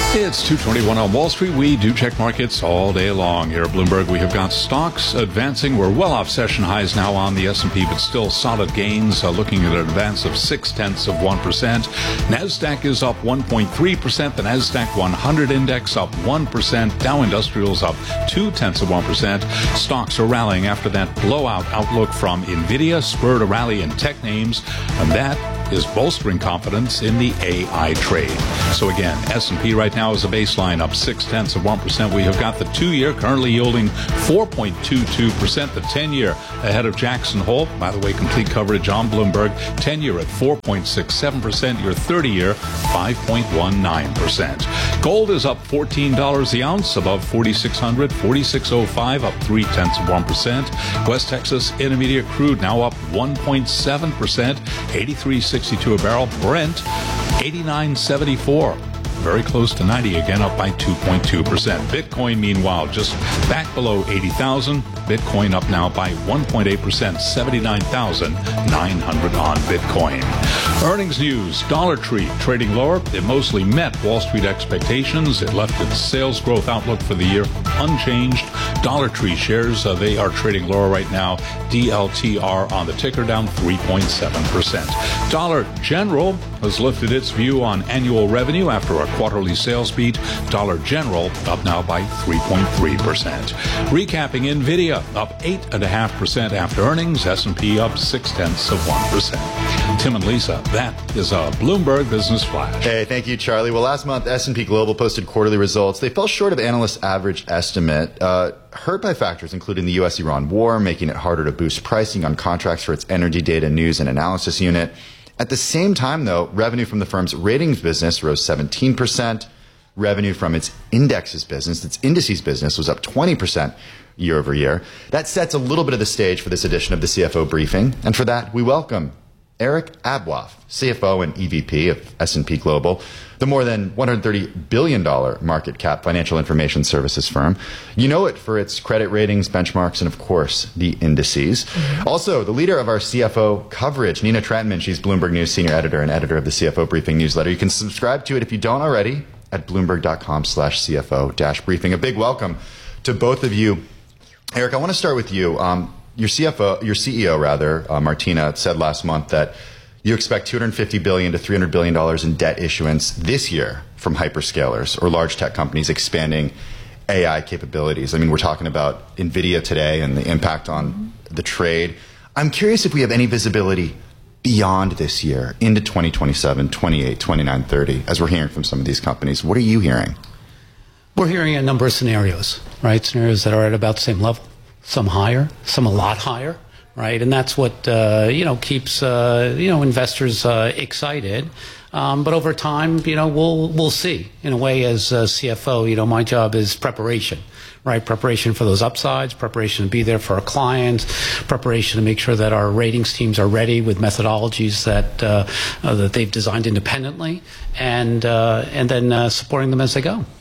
It's two twenty-one on Wall Street. We do check markets all day long. Here at Bloomberg, we have got stocks advancing. We're well off session highs now on the S and P, but still solid gains, uh, looking at an advance of six-tenths of one percent. NASDAQ is up one point three percent. The NASDAQ one hundred index up one percent. Dow Industrials up two-tenths of one percent. Stocks are rallying after that blowout outlook from NVIDIA, spurred a rally in tech names, and that is bolstering confidence in the A I trade. So again, S and P right now is a baseline up six-tenths of one percent. We have got the two-year currently yielding four point two two percent. The ten-year ahead of Jackson Hole. By the way, complete coverage on Bloomberg. ten-year at four point six seven percent. Your thirty-year, five point one nine percent. Gold is up fourteen dollars the ounce, above forty-six hundred. forty-six oh five, up three-tenths of one percent. West Texas Intermediate crude now up one point seven percent. eighty-three sixty-two a barrel. Brent, eighty-nine seventy-four. Very close to ninety again, up by two point two percent. Bitcoin, meanwhile, just back below eighty thousand. Bitcoin up now by one point eight percent, seventy-nine thousand nine hundred on Bitcoin. Earnings news. Dollar Tree trading lower. It mostly met Wall Street expectations. It left its sales growth outlook for the year unchanged. Dollar Tree shares, uh, they are trading lower right now. D L T R on the ticker down three point seven percent. Dollar General has lifted its view on annual revenue after a quarterly sales beat. Dollar General up now by three point three percent. Recapping, NVIDIA up eight point five percent after earnings. S and P up six-tenths of one percent. Tim and Lisa, that is a Bloomberg Business Flash. Hey, thank you, Charlie. Well, last month, S and P Global posted quarterly results. They fell short of analysts' average estimate, uh, hurt by factors including the U S Iran war, making it harder to boost pricing on contracts for its energy data news and analysis unit. At the same time, though, revenue from the firm's ratings business rose seventeen percent. Revenue from its indexes business, its indices business, was up twenty percent year over year. That sets a little bit of the stage for this edition of the C F O Briefing. And for that, we welcome Eric Abwaf, C F O and E V P of S and P Global, the more than one hundred thirty billion dollars market cap financial information services firm. You know it for its credit ratings, benchmarks, and of course, the indices. Mm-hmm. Also, the leader of our C F O coverage, Nina Trentman. She's Bloomberg News senior editor and editor of the C F O Briefing newsletter. You can subscribe to it if you don't already at bloomberg.com slash CFO dash briefing. A big welcome to both of you. Eric, I want to start with you. Um, your C F O, your C E O rather, uh, Martina, said last month that you expect two hundred fifty billion dollars to three hundred billion dollars in debt issuance this year from hyperscalers or large tech companies expanding A I capabilities. I mean, we're talking about NVIDIA today and the impact on the trade. I'm curious if we have any visibility beyond this year into twenty twenty-seven, twenty-eight, twenty-nine, thirty, as we're hearing from some of these companies. What are you hearing? We're hearing a number of scenarios, right? Scenarios that are at about the same level, some higher, some a lot higher, right? And that's what, uh, you know, keeps, uh, you know, investors uh, excited. Um, but over time, you know, we'll, we'll see. In a way, as uh, C F O, you know, my job is preparation, right? Preparation for those upsides, preparation to be there for our clients, preparation to make sure that our ratings teams are ready with methodologies that, uh, uh, that they've designed independently, and, uh, and then uh, supporting them as they go.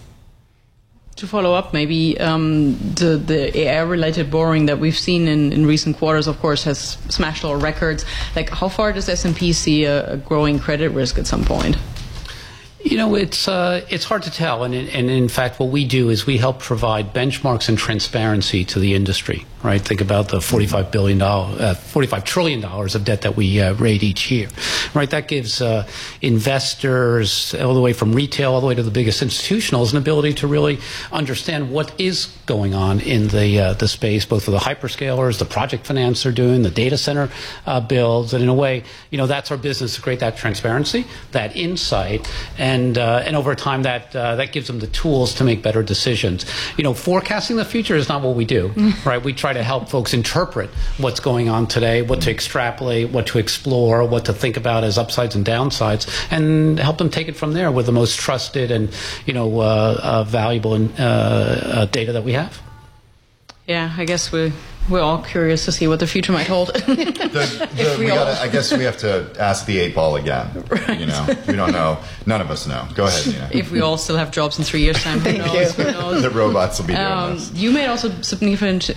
To follow up, maybe um, the, the A I-related borrowing that we've seen in, in recent quarters, of course, has smashed all records. Like, how far does S and P see a, a growing credit risk at some point? You know, it's uh, it's hard to tell, and, and in fact, what we do is we help provide benchmarks and transparency to the industry. Right? Think about the forty-five billion dollars, uh, forty-five trillion dollars of debt that we uh, rate each year. Right? That gives uh, investors, all the way from retail all the way to the biggest institutionals, an ability to really understand what is going on in the uh, the space, both for the hyperscalers, the project finance they're doing, the data center uh, builds, and in a way, you know, that's our business, to create that transparency, that insight. And And, uh, and over time, that uh, that gives them the tools to make better decisions. You know, forecasting the future is not what we do, right? We try to help folks interpret what's going on today, what to extrapolate, what to explore, what to think about as upsides and downsides, and help them take it from there with the most trusted and, you know, uh, uh, valuable uh, uh, data that we have. Yeah, I guess we we're all curious to see what the future might hold. the, the, we we gotta, I guess we have to ask the eight ball again. Right. You know, we don't know. None of us know. Go ahead, Nina. If we all still have jobs in three years' time, who knows? Who knows? The robots will be doing um, this. You made also significant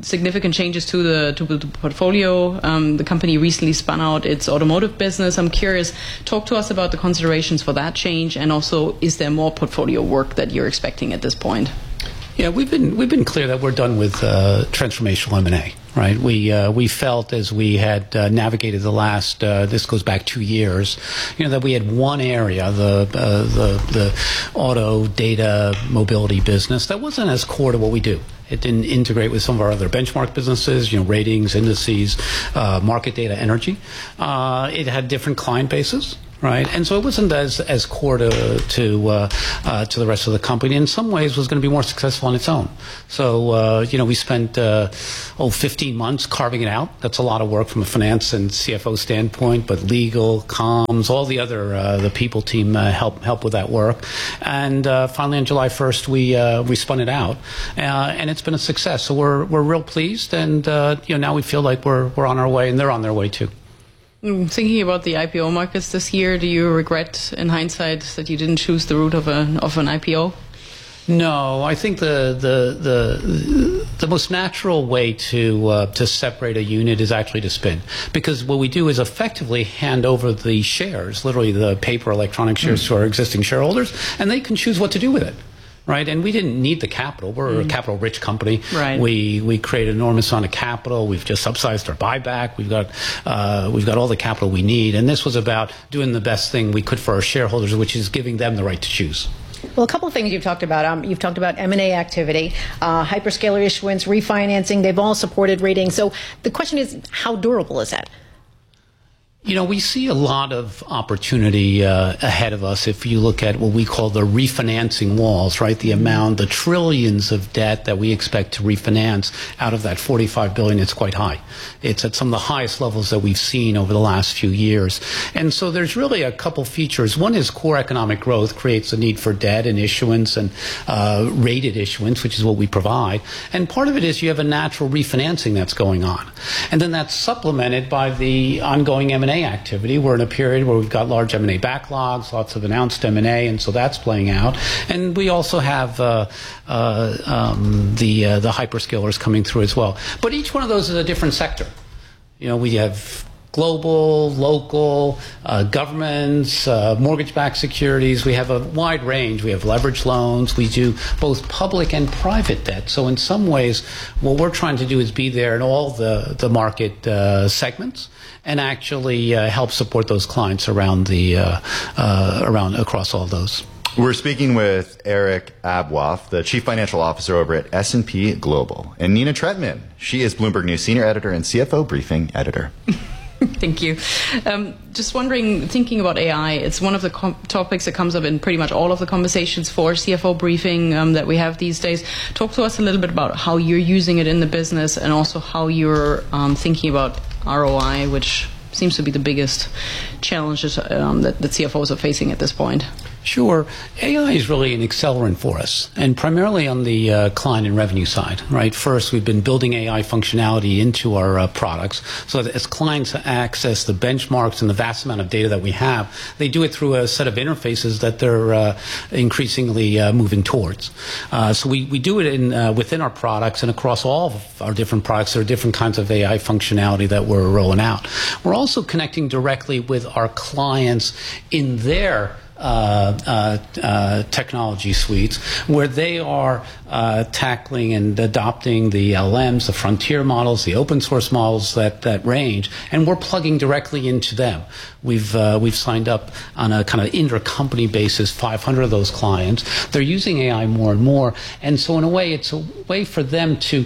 significant changes to the to the portfolio. Um, the company recently spun out its automotive business. I'm curious, talk to us about the considerations for that change, and also, is there more portfolio work that you're expecting at this point? Yeah, we've been we've been clear that we're done with uh, transformational M and A. Right, we uh, we felt as we had uh, navigated the last uh, this goes back two years, you know, that we had one area, the uh, the the auto data mobility business, that wasn't as core to what we do. It didn't integrate with some of our other benchmark businesses, you know, ratings, indices, uh, market data, energy. Uh, it had different client bases. Right, and so it wasn't as as core to to uh, uh, to the rest of the company. In some ways, was going to be more successful on its own. So uh, you know, we spent uh, oh fifteen months carving it out. That's a lot of work from a finance and C F O standpoint, but legal, comms, all the other uh, the people team uh, help help with that work. And uh, finally, on July first, we uh, we spun it out, uh, and it's been a success. So we're we're real pleased, and uh, you know, now we feel like we're we're on our way, and they're on their way too. Thinking about the I P O markets this year, do you regret, in hindsight, that you didn't choose the route of a of an I P O? No, I think the the the the most natural way to uh, to separate a unit is actually to spin, because what we do is effectively hand over the shares, literally the paper electronic shares, mm. to our existing shareholders, and they can choose what to do with it. Right, and we didn't need the capital. We're mm. a capital-rich company. Right. We we create an enormous amount of capital. We've just subsidized our buyback. We've got uh, we've got all the capital we need, and this was about doing the best thing we could for our shareholders, which is giving them the right to choose. Well, a couple of things you've talked about. Um, you've talked about M and A activity, uh, hyperscaler issuance, refinancing. They've all supported ratings. So the question is, how durable is that? You know, we see a lot of opportunity uh, ahead of us if you look at what we call the refinancing walls, right? The amount, the trillions of debt that we expect to refinance out of that forty-five billion dollars, it's quite high. It's at some of the highest levels that we've seen over the last few years. And so there's really a couple features. One is core economic growth creates a need for debt and issuance and uh, rated issuance, which is what we provide. And part of it is you have a natural refinancing that's going on. And then that's supplemented by the ongoing M and A activity. We're in a period where we've got large M and A backlogs, lots of announced M and A, and so that's playing out. And we also have uh, uh, um, the uh, the hyperscalers coming through as well. But each one of those is a different sector. You know, we have global, local, uh, governments, uh, mortgage-backed securities. We have a wide range. We have leveraged loans. We do both public and private debt. So in some ways, what we're trying to do is be there in all the, the market uh, segments and actually uh, help support those clients around the uh, uh, around across all those. We're speaking with Eric Abwaf, the Chief Financial Officer over at S and P Global, and Nina Tretman. She is Bloomberg News Senior Editor and C F O Briefing Editor. Thank you. Um, just wondering, thinking about A I, it's one of the com- topics that comes up in pretty much all of the conversations for C F O briefing um, that we have these days. Talk to us a little bit about how you're using it in the business, and also how you're um, thinking about R O I, which seems to be the biggest challenges um, that, that C F Os are facing at this point. Sure. A I is really an accelerant for us, and primarily on the uh, client and revenue side, right? First, we've been building A I functionality into our uh, products so that as clients access the benchmarks and the vast amount of data that we have, they do it through a set of interfaces that they're uh, increasingly uh, moving towards. Uh, so we, we do it in uh, within our products and across all of our different products. There are different kinds of A I functionality that we're rolling out. We're also connecting directly with our clients in their Uh, uh, uh, technology suites, where they are uh, tackling and adopting the L L Ms, the frontier models, the open source models that, that range, and we're plugging directly into them. We've uh, we've signed up on a kind of intercompany basis five hundred of those clients. They're using A I more and more, and so in a way, it's a way for them to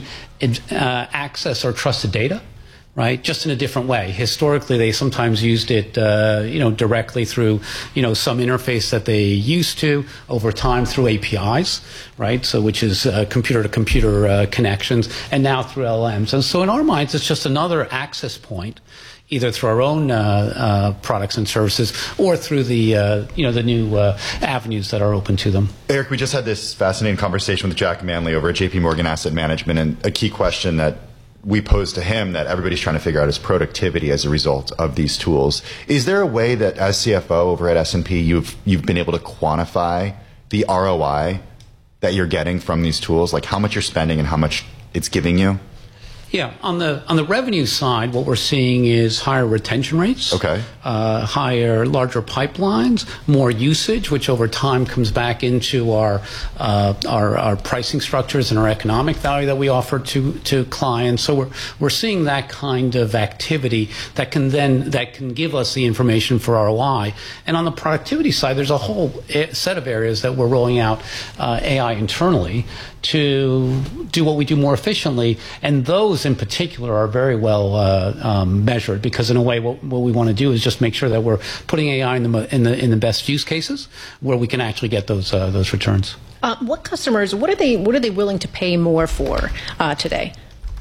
uh, access our trusted data. Right, just in a different way. Historically, they sometimes used it, uh, you know, directly through, you know, some interface that they used to. Over time, through A P Is, right? So, which is uh, computer-to-computer uh, connections, and now through L L Ms. And so, in our minds, it's just another access point, either through our own uh, uh, products and services, or through the, uh, you know, the new uh, avenues that are open to them. Eric, we just had this fascinating conversation with Jack Manley over at J P Morgan Asset Management, and a key question that we posed to him that everybody's trying to figure out is productivity as a result of these tools. Is there a way that as C F O over at S and P, you've you've been able to quantify the R O I that you're getting from these tools, like how much you're spending and how much it's giving you? Yeah, on the on the revenue side, what we're seeing is higher retention rates. Okay. Uh, higher, larger pipelines, more usage, which over time comes back into our uh, our, our pricing structures and our economic value that we offer to to clients. So we're we're seeing that kind of activity that can then that can give us the information for R O I. And on the productivity side, there's a whole set of areas that we're rolling out uh, A I internally to do what we do more efficiently, and those in particular are very well uh, um, measured, because in a way what, what we want to do is just make sure that we're putting A I in the in the in the best use cases where we can actually get those uh, those returns. Uh, what customers? What are they? What are they willing to pay more for uh, today?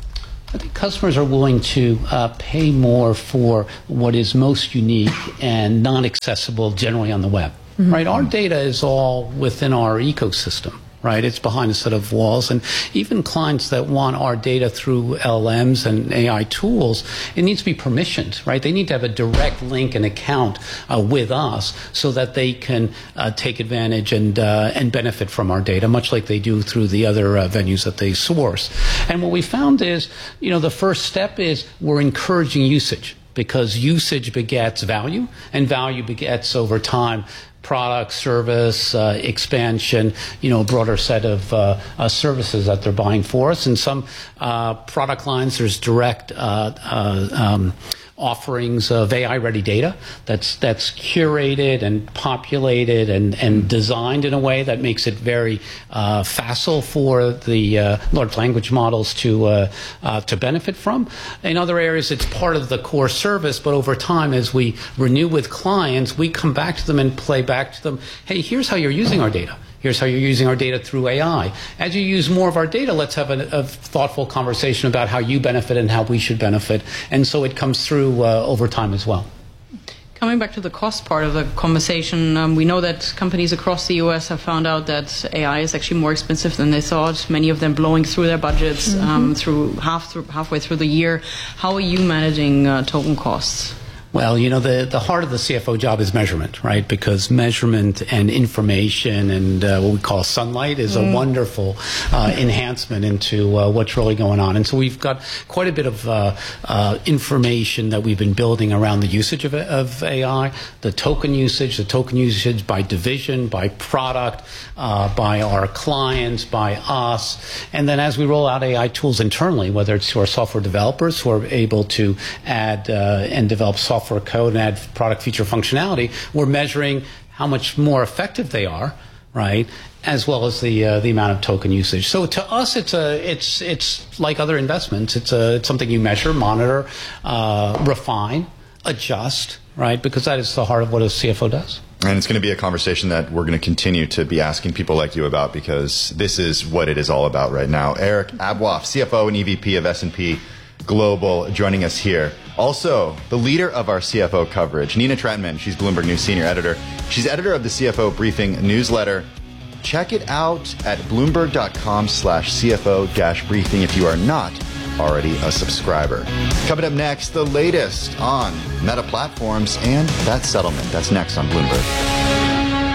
I think customers are willing to uh, pay more for what is most unique and not accessible generally on the web. Mm-hmm. Right? Our data is all within our ecosystem. Right, it's behind a set of walls, and even clients that want our data through L L Ms and A I tools, it needs to be permissioned. Right, they need to have a direct link and account uh, with us so that they can uh, take advantage and uh, and benefit from our data, much like they do through the other uh, venues that they source. And what we found is, you know, the first step is we're encouraging usage, because usage begets value, and value begets over time product, service, uh, expansion, you know, a broader set of uh, uh, services that they're buying for us. In some uh, product lines, there's direct uh, uh, um, offerings of A I-ready data that's that's curated and populated and, and designed in a way that makes it very uh, facile for the uh, large language models to uh, uh, to benefit from. In other areas, it's part of the core service, but over time, as we renew with clients, we come back to them and play back to them, hey, here's how you're using our data. Here's how you're using our data through A I. As you use more of our data, let's have a, a thoughtful conversation about how you benefit and how we should benefit. And so it comes through uh, over time as well. Coming back to the cost part of the conversation, um, we know that companies across the U S have found out that A I is actually more expensive than they thought, many of them blowing through their budgets mm-hmm. um, through, half through halfway through the year. How are you managing uh, token costs? Well, you know, the, the heart of the C F O job is measurement, right? Because measurement and information and uh, what we call sunlight is mm. a wonderful uh, enhancement into uh, what's really going on. And so we've got quite a bit of uh, uh, information that we've been building around the usage of, of A I, the token usage, the token usage by division, by product, uh, by our clients, by us. And then as we roll out A I tools internally, whether it's to our software developers who are able to add uh, and develop software software code and add product feature functionality, we're measuring how much more effective they are, right, as well as the uh, the amount of token usage. So to us, it's a it's it's like other investments. It's a it's something you measure, monitor, uh, refine, adjust, right, because that is the heart of what a C F O does. And it's going to be a conversation that we're going to continue to be asking people like you about, because this is what it is all about right now. Eric Abwaf, C F O and E V P of S and P Global, joining us here. Also, the leader of our C F O coverage, Nina Trentman. She's Bloomberg News Senior Editor. She's editor of the C F O Briefing newsletter. Check it out at bloomberg.com slash CFO dash briefing if you are not already a subscriber. Coming up next, the latest on Meta Platforms and that settlement. That's next on Bloomberg.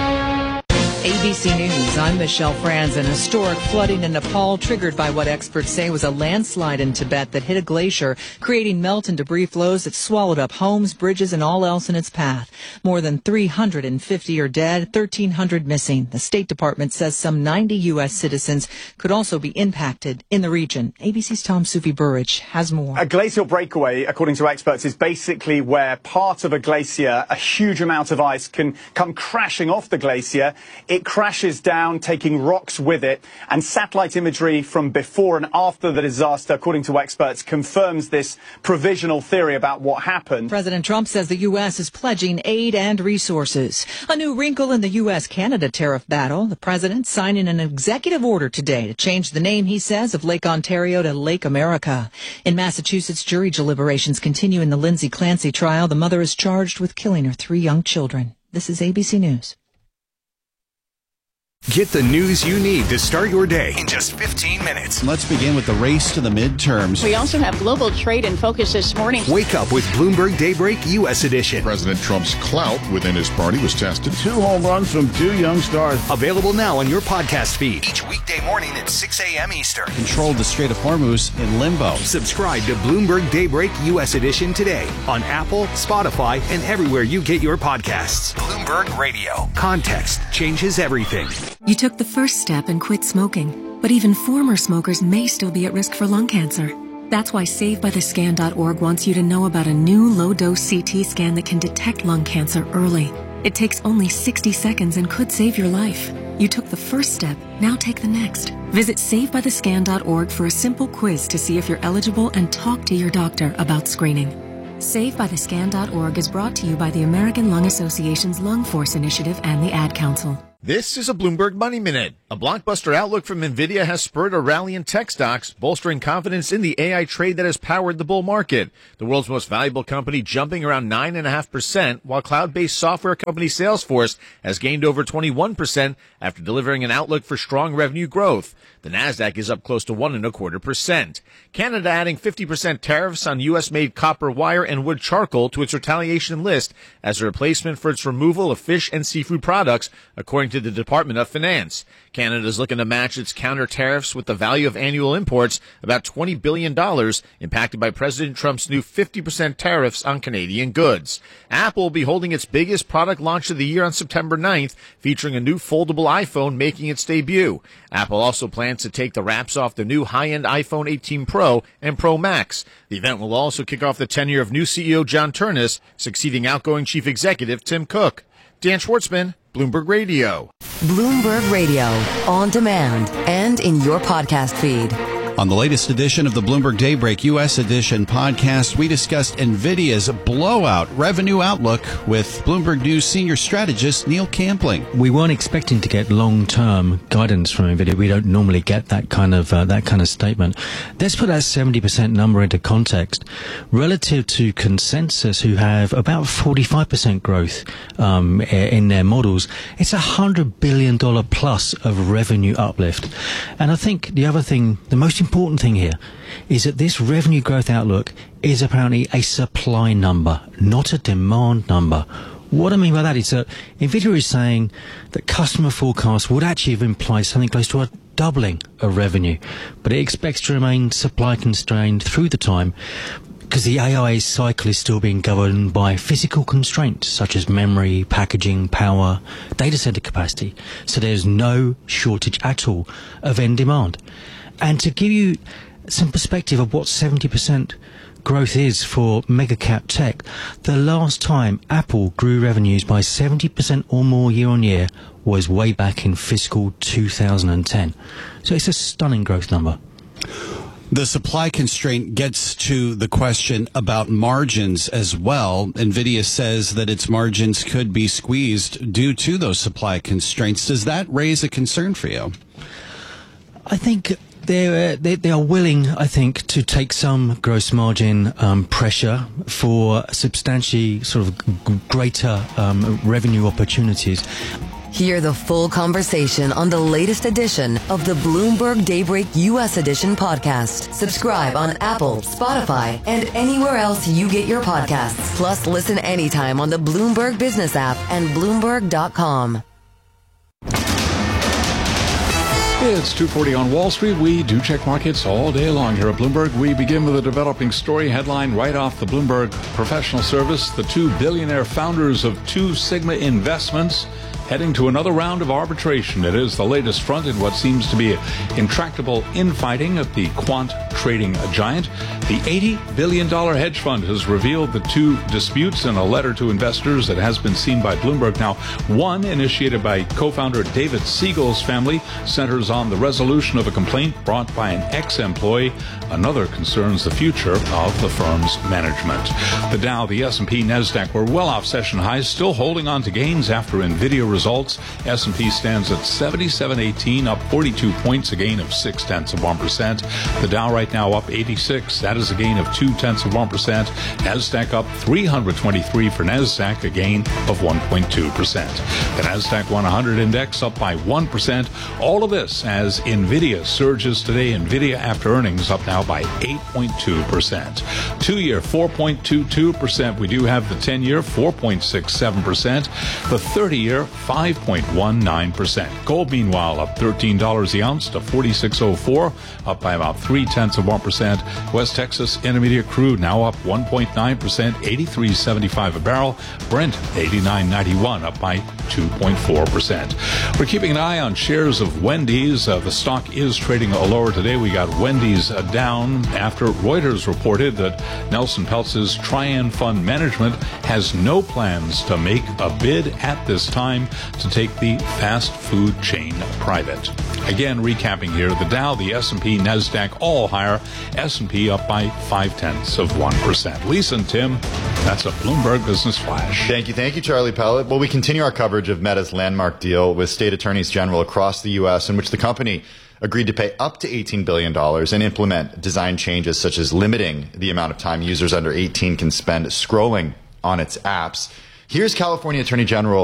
A B C News, I'm Michelle Franz. An historic flooding in Nepal triggered by what experts say was a landslide in Tibet that hit a glacier, creating melt and debris flows that swallowed up homes, bridges, and all else in its path. More than three hundred fifty are dead, thirteen hundred missing. The State Department says some ninety U S citizens could also be impacted in the region. A B C's Tom Sufi Burridge has more. A glacial breakaway, according to experts, is basically where part of a glacier, a huge amount of ice, can come crashing off the glacier. It crashes down, taking rocks with it, and satellite imagery from before and after the disaster, according to experts, confirms this provisional theory about what happened. President Trump says the U S is pledging aid and resources. A new wrinkle in the U S Canada tariff battle. The president signing an executive order today to change the name, he says, of Lake Ontario to Lake America. In Massachusetts, jury deliberations continue in the Lindsay Clancy trial. The mother is charged with killing her three young children. This is A B C News. Get the news you need to start your day in just fifteen minutes. Let's begin with the race to the midterms. We also have global trade in focus this morning. Wake up with Bloomberg Daybreak U S edition. President Trump's clout within his party was tested. Two home runs from two young stars. Available now on your podcast feed. Each weekday morning at six a.m. Eastern. Controlled the Strait of Hormuz in limbo. Subscribe to Bloomberg Daybreak U S edition today on Apple, Spotify, and everywhere you get your podcasts. Bloomberg Radio. Context changes everything. You took the first step and quit smoking, but even former smokers may still be at risk for lung cancer. That's why Save By The Scan dot org wants you to know about a new low-dose C T scan that can detect lung cancer early. It takes only sixty seconds and could save your life. You took the first step, now take the next. Visit Save By The Scan dot org for a simple quiz to see if you're eligible and talk to your doctor about screening. Save By The Scan dot org is brought to you by the American Lung Association's Lung Force Initiative and the Ad Council. This is a Bloomberg Money Minute. A blockbuster outlook from NVIDIA has spurred a rally in tech stocks, bolstering confidence in the A I trade that has powered the bull market. The world's most valuable company jumping around nine point five percent, while cloud-based software company Salesforce has gained over twenty-one percent after delivering an outlook for strong revenue growth. The Nasdaq is up close to one and a quarter percent. Canada adding fifty percent tariffs on U S-made copper wire and wood charcoal to its retaliation list as a replacement for its removal of fish and seafood products, according to the Department of Finance. Canada is looking to match its counter tariffs with the value of annual imports, about twenty billion dollars, impacted by President Trump's new fifty percent tariffs on Canadian goods. Apple will be holding its biggest product launch of the year on September ninth, featuring a new foldable iPhone making its debut. Apple also plans to take the wraps off the new high-end iPhone eighteen Pro and Pro Max. The event will also kick off the tenure of new C E O John Ternus, succeeding outgoing Chief Executive Tim Cook. Dan Schwartzman, Bloomberg Radio. Bloomberg Radio, on demand and in your podcast feed. On the latest edition of the Bloomberg Daybreak U S Edition podcast, we discussed NVIDIA's blowout revenue outlook with Bloomberg News senior strategist Neil Campling. We weren't expecting to get long-term guidance from NVIDIA. We don't normally get that kind of uh, that kind of statement. Let's put that seventy percent number into context. Relative to consensus, who have about forty-five percent growth um, in their models, it's a one hundred billion dollars plus of revenue uplift. And I think the other thing, the most important thing here is that this revenue growth outlook is apparently a supply number, not a demand number. What I mean by that is that NVIDIA is saying that customer forecasts would actually have implied something close to a doubling of revenue, but it expects to remain supply constrained through the time because the A I cycle is still being governed by physical constraints such as memory, packaging, power, data center capacity. So there's no shortage at all of end demand. And to give you some perspective of what seventy percent growth is for mega cap tech, the last time Apple grew revenues by seventy percent or more year on year was way back in fiscal two thousand ten. So it's a stunning growth number. The supply constraint gets to the question about margins as well. NVIDIA says that its margins could be squeezed due to those supply constraints. Does that raise a concern for you? I think They're, they, they are willing, I think, to take some gross margin um, pressure for substantially sort of g- greater um, revenue opportunities. Hear the full conversation on the latest edition of the Bloomberg Daybreak U S Edition podcast. Subscribe on Apple, Spotify, and anywhere else you get your podcasts. Plus, listen anytime on the Bloomberg Business app and Bloomberg dot com. It's two forty on Wall Street. We do check markets all day long here at Bloomberg. We begin with a developing story headline right off the Bloomberg Professional Service. The two billionaire founders of Two Sigma Investments heading to another round of arbitration. It is the latest front in what seems to be intractable infighting at the quant trading giant. The eighty billion dollars hedge fund has revealed the two disputes in a letter to investors that has been seen by Bloomberg. Now, one, initiated by co-founder David Siegel's family, centers on the resolution of a complaint brought by an ex-employee. Another concerns the future of the firm's management. The Dow, the S and P, NASDAQ were well off session highs, still holding on to gains after NVIDIA results results. S and P stands at seventy-seven eighteen, up forty-two points, a gain of six tenths of one percent. The Dow right now up eighty-six. That is a gain of two tenths of one percent. Nasdaq up three hundred twenty-three for Nasdaq, a gain of one point two percent. The Nasdaq one hundred index up by one percent. All of this as NVIDIA surges today. NVIDIA after earnings up now by eight point two percent. Two-year four point two two percent. We do have the ten-year four point six seven percent. The thirty-year five point one nine percent. Gold, meanwhile, up thirteen dollars the ounce to forty-six oh four, up by about three tenths of one percent. West Texas Intermediate crude now up one point nine percent, eighty-three seventy-five a barrel. Brent eighty-nine ninety-one, up by two point four percent. We're keeping an eye on shares of Wendy's. Uh, the stock is trading lower today. We got Wendy's uh, down after Reuters reported that Nelson Peltz's Trian Fund Management has no plans to make a bid at this time to take the fast food chain private. Again, recapping here, the Dow, the S and P, Nasdaq all higher. S and P up by five tenths of one percent. Lisa and Tim, that's a Bloomberg Business Flash. Thank you, thank you, Charlie Pellet. Well, we continue our coverage of Meta's landmark deal with state attorneys general across the U S in which the company agreed to pay up to eighteen billion dollars and implement design changes such as limiting the amount of time users under eighteen can spend scrolling on its apps. Here's California Attorney General